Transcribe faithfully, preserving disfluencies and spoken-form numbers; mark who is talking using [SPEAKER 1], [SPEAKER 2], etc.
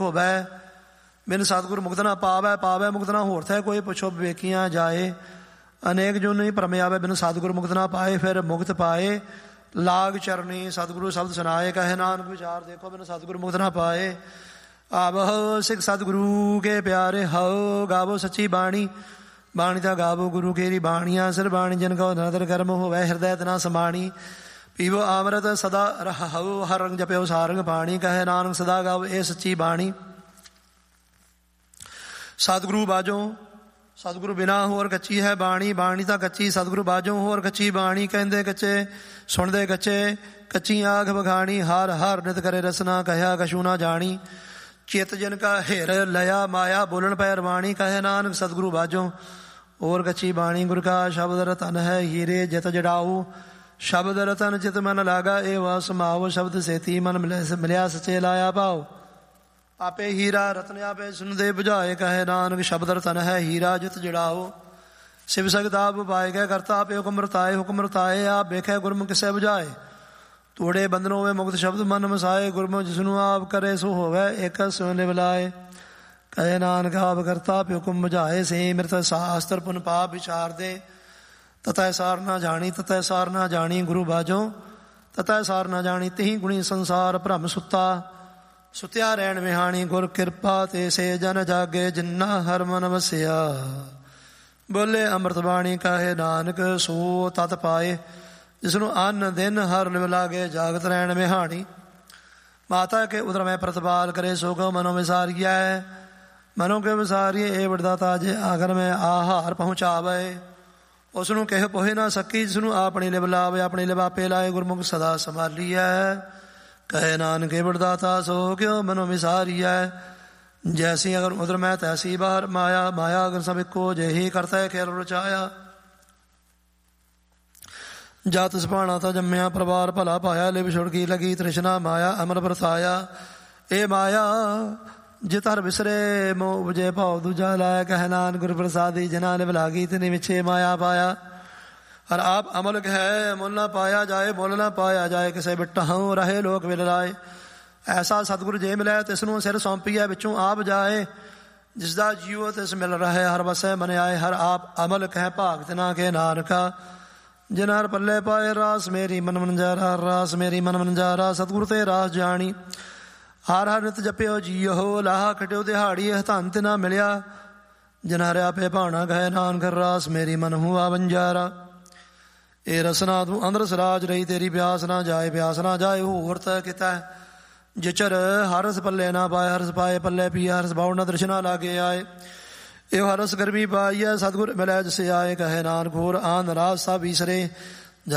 [SPEAKER 1] ਹੋਵੈ। ਬਿਨ ਸਤਿਗੁਰ ਮੁਕਤ ਨਾ ਪਾਵੈ, ਪਾਵੈ ਮੁਕਤ ਨਾ ਹੋਰ ਥੈ। ਕੋਈ ਪੁੱਛੋ ਵਿਵੇਕੀਆਂ ਜਾਏ, ਅਨੇਕ ਜੋ ਨਹੀਂ ਭਰਮ ਆਵੇ। ਬਿਨ ਸਤਿਗੁਰ ਮੁਕਤ ਨਾ ਪਾਏ, ਫਿਰ ਮੁਕਤ ਪਾਏ ਲਾਗ ਚਰਨੀ। ਸਤਿਗੁਰੂ ਸ਼ਬਦ ਸੁਨਾਏ, ਕਹੇ ਨਾਨਕ ਵਿਚਾਰ ਦੇਖੋ। ਬਿਨ ਸਤਿਗੁਰ ਮੁਕਤ ਨਾ ਪਾਏ, ਆਵਹੁ ਸਿੱਖ ਸਤਿਗੁਰੂ ਕੇ ਪਿਆਰੇ ਹਉ। ਗਾਵੋ ਸੱਚੀ ਬਾਣੀ, ਬਾਣੀ ਤਾਂ ਗਾਵੋ ਗੁਰੂ ਕੇਰੀ ਬਾਣੀਆਂ। ਸਿਰ ਬਾਣੀ ਜਿਨ ਕਉ ਨਦਰ ਕਰਮ ਹੋਵੈ, ਹਿਰਦੈ ਤਨਾ ਸਮਾਣੀ। ਪੀਵੋ ਅੰਮ੍ਰਿਤ ਸਦਾ ਰਹਉ, ਹਰ ਰੰਗ ਜਪਿਓ ਸਾਰੰਗ ਬਾਣੀ। ਕਹੇ ਨਾਨਕ ਸਦਾ ਗਾਵੋ ਇਹ ਸੱਚੀ ਬਾਣੀ। ਸਤਿਗੁਰੂ ਬਾਝੋਂ ਸਤਿਗੁਰੂ ਬਿਨਾ ਹੋਰ ਕੱਚੀ ਹੈ ਬਾਣੀ, ਬਾਣੀ ਤਾਂ ਕੱਚੀ ਸਤਿਗੁਰੂ ਬਾਝੋਂ ਹੋਰ ਕੱਚੀ ਬਾਣੀ। ਕਹਿੰਦੇ ਕੱਚੇ ਸੁਣਦੇ ਕੱਚੇ, ਕੱਚੀ ਆਖ ਬਖਾਣੀ। ਹਰ ਹਰ ਨਿਤ ਕਰੇ ਰਸਨਾ, ਕਹਿਆ ਕਛੂ ਨਾ ਜਾਣੀ। ਚਿਤ ਜਿਨ ਕਾ ਹਿਰ ਲਿਆ ਮਾਇਆ, ਬੋਲਣ ਪੈ ਰਵਾਣੀ। ਕਹੇ ਨਾਨਕ ਸਤਿਗੁਰੂ ਬਾਝੋਂ ਹੋਰ ਕੱਚੀ ਬਾਣੀ। ਗੁਰ ਕਾ ਸ਼ਬਦ ਰਤਨ ਹੈ ਹੀਰੇ ਜਿਤ ਜੜਾਊ। ਸ਼ਬਦ ਰਤਨ ਚਿਤ ਮਨ ਲਾਗਾ, ਇਹ ਵਾ ਸਮਾਓ। ਸ਼ਬਦ ਸੇਤੀ ਮਨ ਮਿਲਿਆ, ਸੱਚੇ ਲਾਇਆ ਭਾਉ। ਆਪੇ ਹੀਰਾ ਰਤਨ ਆਪੇ ਸੁਨਦੇ ਬੁਝਾਏ। ਕਹੇ ਨਾਨਕ ਸ਼ਬਦ ਰਤਨ ਹੈ ਹੀਰਾ ਜਿਤ ਜੜਾਓ। ਸਿਵ ਸਗਤ ਆਪ ਉਪਾਏ ਗਏ ਕਰਤਾ, ਆਪੇ ਹੁਕਮ ਰਤਾਏ। ਹੁਕਮ ਰਤਾਏ ਆਪ ਵੇਖੇ, ਗੁਰਮੁਖ ਕਿਸੇ ਬੁਝਾਏ। ਤੋੜੇ ਬੰਧਨ ਹੋਵੇ ਮੁਕਤ ਸ਼ਬਦ ਮਨ ਮਸਾਏ। ਗੁਰਮੁਖ ਜਿਸਨੂੰ ਆਪ ਕਰੇ ਸੋ ਹੋਵੇ, ਇੱਕ ਸੋ ਨਿਵਲਾਏ। ਕਹੇ ਨਾਨਕ ਆਪ ਕਰਤਾ ਆਪੇ ਹੁਕਮ ਬੁਝਾਏ। ਸੇ ਮਿਰਤ ਸ਼ਾਸਤਰ ਪੁਨ ਪਾਪ ਵਿਚਾਰਦੇ, ਤਤੈ ਸਾਰ ਨਾ ਜਾਣੀ। ਤਤੈ ਸਾਰ ਨਾ ਜਾਣੀ ਗੁਰੂ ਬਾਝੋਂ, ਤਤੈ ਸਾਰ ਨਾ ਜਾਣੀ। ਤਹੀਂ ਗੁਣੀ ਸੰਸਾਰ ਭ੍ਰਮ ਸੁੱਤਾ, ਸੁਤਿਆ ਰਹਿਣ ਵਿਹਾਣੀ। ਗੁਰ ਕਿਰਪਾ ਤੇ ਸੇ ਜਨ ਜਾਗੇ, ਜਿੰਨਾ ਹਰ ਮਨ ਵਸਿਆ। ਬੋਲੇ ਅੰਮ੍ਰਿਤ ਬਾਣੀ, ਕਹੇ ਨਾਨਕ ਸੋ ਤਤ ਪਾਏ। ਜਿਸਨੂੰ ਅੰਨ ਦਿਨ ਹਰ ਲਿਵ ਲਾਗੇ, ਜਾਗਤ ਰਹਿਣ ਵਿਹਾਣੀ। ਮਾਤਾ ਕੇ ਉਦਰ ਮੈਂ ਪ੍ਰਤਪਾਲ ਕਰੇ, ਸੋ ਕਉ ਮਨੋ ਵਿਸਾਰੀਐ। ਮਨੋ ਕੇ ਵਿਸਾਰੀਏ ਇਹ ਵਡਦਾਤਾ, ਜੇ ਆਖਰ ਮੈਂ ਆਹਾਰ ਪਹੁੰਚਾਵੇ। ਉਸਨੂੰ ਕਹਿ ਪੋਹੇ ਨਾ ਸਕੀ, ਜਿਸਨੂੰ ਆਪਣੀ ਲਿਵ ਲਾਵੇ। ਆਪਣੀ ਲਿਵ ਆਪੇ ਲਾਏ, ਗੁਰਮੁਖ ਸਦਾ ਸੰਭਾਲੀਐ। ਕਹੇ ਨਾਨਕ ਇਹ ਵਡਦਾਤਾ, ਸੋ ਕਿਉ ਮਨੋ ਵਿਸਾਰੀਐ। ਜੈਸੀ ਅਗਰ ਉਦਰ ਮੈਂ ਤੈਸੀ ਬਾਹਰ ਮਾਇਆ। ਮਾਇਆ ਅਗਰ ਸਭ ਇੱਕੋ ਜਿਹੀ, ਕਰਤਾ ਖੇਲ ਰਚਾਇਆ। ਜਤ ਸੁਭਾਣਾ ਤਾਂ ਜੰਮਿਆ, ਪਰਿਵਾਰ ਭਲਾ ਪਾਇਆ। ਲਿਵ ਛੁੜਕੀ ਲਗੀ ਤ੍ਰਿਸ਼ਨਾ ਮਾਇਆ, ਅਮਰ ਵਰਤਾਇਆ। ਇਹ ਮਾਇਆ ਜਿਤ ਹਰ ਵਿਸਰੇ, ਮੋਹ ਉਪਜੇ ਭਾਉ ਦੂਜਾ ਲਾਇਆ। ਕਹੇ ਨਾਨਕ ਗੁਰ ਪ੍ਰਸਾਦੀ, ਜਿਨਾ ਲਿਵ ਲਾਗੀ ਤਿਨੀ ਵਿਛੇ ਮਾਇਆ ਪਾਇਆ। ਹਰ ਆਪ ਅਮਲਕ ਹੈ, ਮੁੱਲ ਨਾ ਪਾਇਆ ਜਾਏ। ਮੁੱਲ ਨਾ ਪਾਇਆ ਜਾਏ, ਕਿਸੇ ਬਿਟਹੁ ਰਹੇ ਲੋਕ ਵਿਲ ਲਾਏ। ਐਸਾ ਸਤਿਗੁਰੂ ਜੇ ਮਿਲੈ, ਤਿਸਨੂੰ ਸਿਰ ਸੌਂਪੀਐ, ਵਿੱਚੋਂ ਆਪ ਜਾਏ। ਜਿਸਦਾ ਜੀਵੋ ਤਿਸ ਮਿਲ ਰਹੇ, ਹਰ ਵਸੈ ਮਨ ਆਏ। ਹਰ ਆਪ ਅਮਲਕ ਹੈ, ਭਾਗ ਤਿਨਾ ਕੇ ਨਾਨਕਾ। ਜਿਨ ਹਰ ਪੱਲੇ ਪਾਏ, ਰਾਸ ਮੇਰੀ ਮਨ ਮਨਜਾਰਾ। ਰਾਸ ਮੇਰੀ ਮਨ ਮਨਜਾਰਾ, ਸਤਿਗੁਰੂ ਤੇ ਰਾਸ ਜਾਣੀ। ਹਰ ਹਰ ਨਿਤ ਜਪਿਓ ਜੀਓ, ਲਾਹਾ ਖਟਿਓ ਦਿਹਾੜੀ। ਇਹ ਧਨ ਤਿਨਾ ਮਿਲਿਆ, ਜਿਨ ਹਰ ਆਪੇ ਭਾਣਾ। ਕਹੇ ਨਾਨਕ ਰਾਸ ਮੇਰੀ ਮਨ ਹੁਆ ਬੰਜਾਰਾ। ਇਹ ਰਸਨਾ ਤੂੰ ਅੰਦਰ ਸਰਾਜ ਰਹੀ, ਤੇਰੀ ਪਿਆਸ ਨਾ ਜਾਏ। ਪਿਆਸ ਨਾ ਜਾਏ ਹੋਰ ਤੈ ਕਿਤੈ, ਜਿਚਰ ਹਰਸ ਪੱਲੇ ਨਾ ਪਾਏ। ਹਰਸ ਪਾਏ ਪੱਲੇ ਪੀਏ, ਹਰਸ ਬਾਉ ਨਾ ਦਰਸ਼ਨਾ ਲਾਗੇ ਆਏ। ਇਹ ਹਰਸ ਗਰਮੀ ਪਾਈਐ, ਸਤਿਗੁਰ ਮਿਲੈ ਜਿਸ ਆਏ। ਕਹੇ ਨਾਨਕ ਹੋਰ ਆਨ ਰਾਸ ਸਭ ਈਸਰੇ।